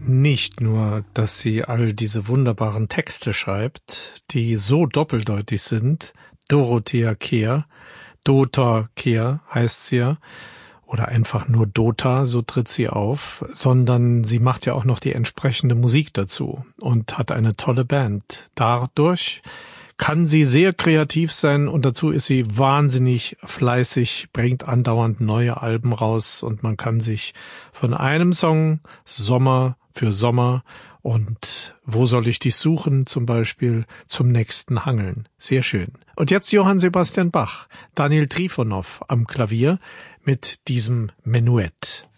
Nicht nur, dass sie all diese wunderbaren Texte schreibt, die so doppeldeutig sind. Dorothea Kehr, Dota Kehr heißt sie ja, oder einfach nur Dota, so tritt sie auf, sondern sie macht ja auch noch die entsprechende Musik dazu und hat eine tolle Band. Dadurch kann sie sehr kreativ sein und dazu ist sie wahnsinnig fleißig, bringt andauernd neue Alben raus und man kann sich von einem Song Sommer für Sommer und Wo soll ich dich suchen zum Beispiel zum nächsten hangeln. Sehr schön. Und jetzt Johann Sebastian Bach, Daniel Trifonov am Klavier mit diesem Menuett.